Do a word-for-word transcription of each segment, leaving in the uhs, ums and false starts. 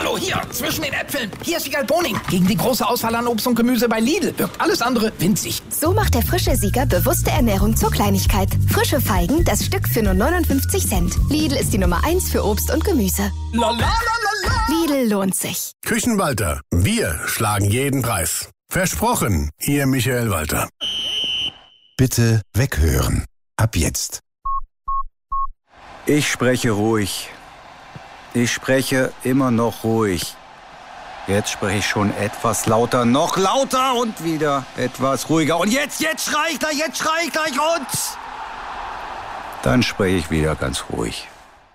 Hallo, hier, zwischen den Äpfeln. Hier ist Siegal Boning. Gegen die große Auswahl an Obst und Gemüse bei Lidl wirkt alles andere winzig. So macht der frische Sieger bewusste Ernährung zur Kleinigkeit. Frische Feigen, das Stück für nur neunundfünfzig Cent. Lidl ist die Nummer eins für Obst und Gemüse. La, la, la, la, la. Lidl lohnt sich. Küchenwalter, wir schlagen jeden Preis. Versprochen, Ihr Michael Walter. Bitte weghören. Ab jetzt. Ich spreche ruhig. Ich spreche immer noch ruhig. Jetzt spreche ich schon etwas lauter, noch lauter und wieder etwas ruhiger. Und jetzt, jetzt schrei ich gleich, jetzt schrei ich gleich und... Dann spreche ich wieder ganz ruhig.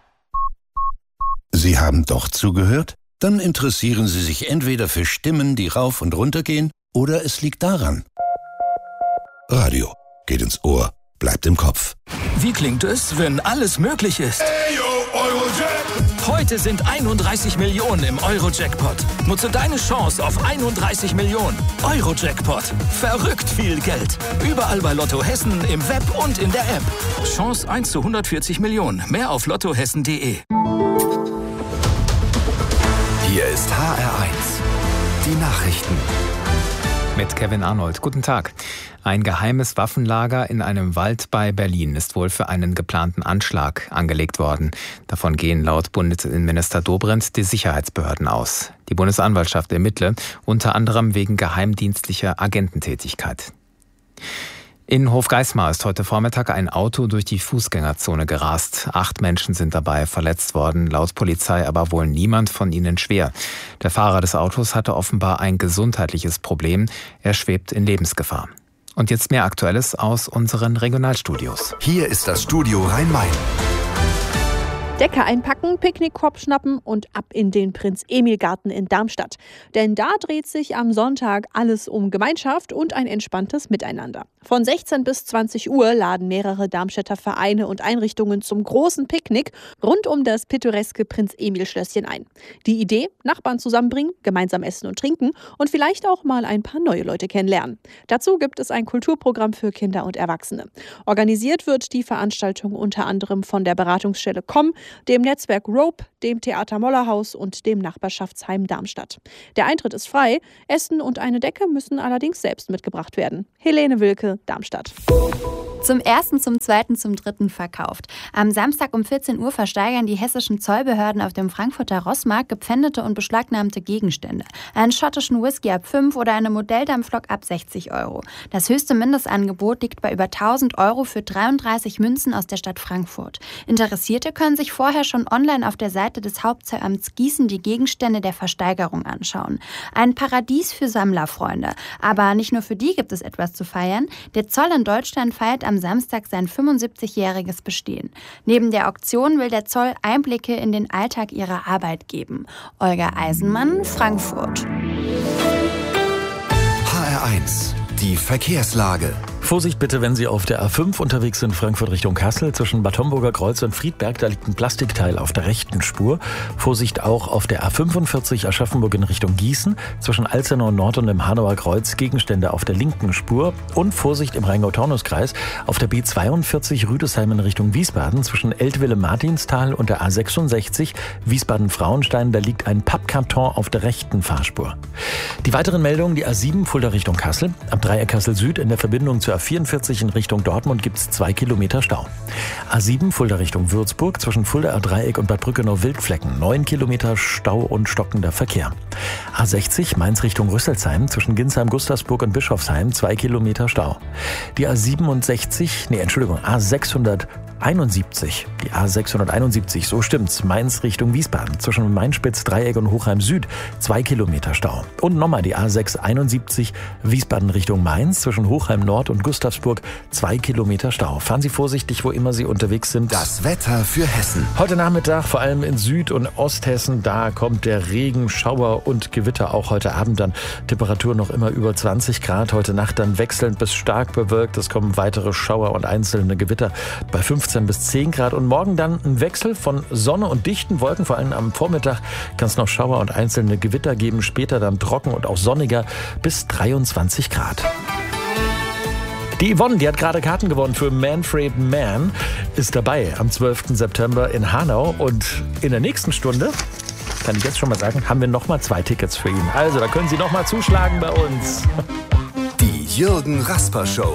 Sie haben doch zugehört? Dann interessieren Sie sich entweder für Stimmen, die rauf und runter gehen, oder es liegt daran. Radio geht ins Ohr, bleibt im Kopf. Wie klingt es, wenn alles möglich ist? Heute sind einunddreißig Millionen im Euro-Jackpot. Nutze deine Chance auf einunddreißig Millionen. Euro-Jackpot. Verrückt viel Geld. Überall bei Lotto Hessen, im Web und in der App. Chance eins zu hundertvierzig Millionen. Mehr auf lottohessen punkt de. Hier ist H R eins. Die Nachrichten. Mit Kevin Arnold. Guten Tag. Ein geheimes Waffenlager in einem Wald bei Berlin ist wohl für einen geplanten Anschlag angelegt worden. Davon gehen laut Bundesinnenminister Dobrindt die Sicherheitsbehörden aus. Die Bundesanwaltschaft ermittle, unter anderem wegen geheimdienstlicher Agententätigkeit. In Hofgeismar ist heute Vormittag ein Auto durch die Fußgängerzone gerast. Acht Menschen sind dabei verletzt worden, laut Polizei aber wohl niemand von ihnen schwer. Der Fahrer des Autos hatte offenbar ein gesundheitliches Problem. Er schwebt in Lebensgefahr. Und jetzt mehr Aktuelles aus unseren Regionalstudios. Hier ist das Studio Rhein-Main. Decke einpacken, Picknickkorb schnappen und ab in den Prinz-Emil-Garten in Darmstadt. Denn da dreht sich am Sonntag alles um Gemeinschaft und ein entspanntes Miteinander. Von sechzehn bis zwanzig Uhr laden mehrere Darmstädter Vereine und Einrichtungen zum großen Picknick rund um das pittoreske Prinz-Emil-Schlösschen ein. Die Idee, Nachbarn zusammenbringen, gemeinsam essen und trinken und vielleicht auch mal ein paar neue Leute kennenlernen. Dazu gibt es ein Kulturprogramm für Kinder und Erwachsene. Organisiert wird die Veranstaltung unter anderem von der Beratungsstelle C O M, dem Netzwerk Rope, dem Theater Mollerhaus und dem Nachbarschaftsheim Darmstadt. Der Eintritt ist frei, Essen und eine Decke müssen allerdings selbst mitgebracht werden. Helene Wilke, Darmstadt. Zum ersten, zum zweiten, zum dritten verkauft. Am Samstag um vierzehn Uhr versteigern die hessischen Zollbehörden auf dem Frankfurter Rossmarkt gepfändete und beschlagnahmte Gegenstände. Einen schottischen Whisky ab fünf oder eine Modelldampflok ab sechzig Euro. Das höchste Mindestangebot liegt bei über tausend Euro für dreiunddreißig Münzen aus der Stadt Frankfurt. Interessierte können sich vorher schon online auf der Seite des Hauptzollamts Gießen die Gegenstände der Versteigerung anschauen. Ein Paradies für Sammlerfreunde. Aber nicht nur für die gibt es etwas zu feiern. Der Zoll in Deutschland feiert am Samstag sein fünfundsiebzigjähriges Bestehen. Neben der Auktion will der Zoll Einblicke in den Alltag ihrer Arbeit geben. Olga Eisenmann, Frankfurt. H R eins. Die Verkehrslage. Vorsicht bitte, wenn Sie auf der A fünf unterwegs sind, Frankfurt Richtung Kassel, zwischen Bad Homburger Kreuz und Friedberg, da liegt ein Plastikteil auf der rechten Spur. Vorsicht auch auf der A fünfundvierzig Aschaffenburg in Richtung Gießen, zwischen Alzenau Nord und dem Hanauer Kreuz, Gegenstände auf der linken Spur. Und Vorsicht im Rheingau-Taunus-Kreis auf der B zweiundvierzig Rüdesheim in Richtung Wiesbaden, zwischen Eltville-Martinstal und der A sechsundsechzig Wiesbaden-Frauenstein, da liegt ein Pappkarton auf der rechten Fahrspur. Die weiteren Meldungen, die A sieben Fulda Richtung Kassel, am Dreieck Kassel Süd in der Verbindung zur A vierundvierzig in Richtung Dortmund gibt es zwei Kilometer Stau. A sieben Fulda Richtung Würzburg, zwischen Fuldaer Dreieck und Bad Brückenau-Wildflecken, neun Kilometer Stau und stockender Verkehr. A sechzig Mainz Richtung Rüsselsheim, zwischen Ginsheim, Gustavsburg und Bischofsheim, zwei Kilometer Stau. Die A siebenundsechzig, nee, Entschuldigung, A sechshunderteinundsiebzig, die A sechshunderteinundsiebzig, so stimmt's, Mainz Richtung Wiesbaden, zwischen Mainspitz, Dreieck und Hochheim Süd, zwei Kilometer Stau. Und nochmal die A sechshunderteinundsiebzig, Wiesbaden Richtung Mainz, zwischen Hochheim Nord und Gustavsburg, zwei Kilometer Stau. Fahren Sie vorsichtig, wo immer Sie unterwegs sind. Das Wetter für Hessen. Heute Nachmittag, vor allem in Süd- und Osthessen, da kommt der Regen, Schauer und Gewitter. Auch heute Abend dann Temperatur noch immer über zwanzig Grad. Heute Nacht dann wechselnd bis stark bewölkt. Es kommen weitere Schauer und einzelne Gewitter bei fünfzehn bis zehn Grad. Und morgen dann ein Wechsel von Sonne und dichten Wolken. Vor allem am Vormittag kann es noch Schauer und einzelne Gewitter geben. Später dann trocken und auch sonniger bis dreiundzwanzig Grad. Die Yvonne, die hat gerade Karten gewonnen für Manfred Mann, ist dabei am zwölften September in Hanau. Und in der nächsten Stunde kann ich jetzt schon mal sagen, haben wir nochmal zwei Tickets für ihn. Also, da können Sie nochmal zuschlagen bei uns. Die Jürgen Rasper Show.